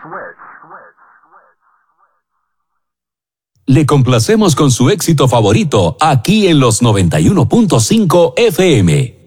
Le complacemos con su éxito favorito aquí en los 91.5 FM.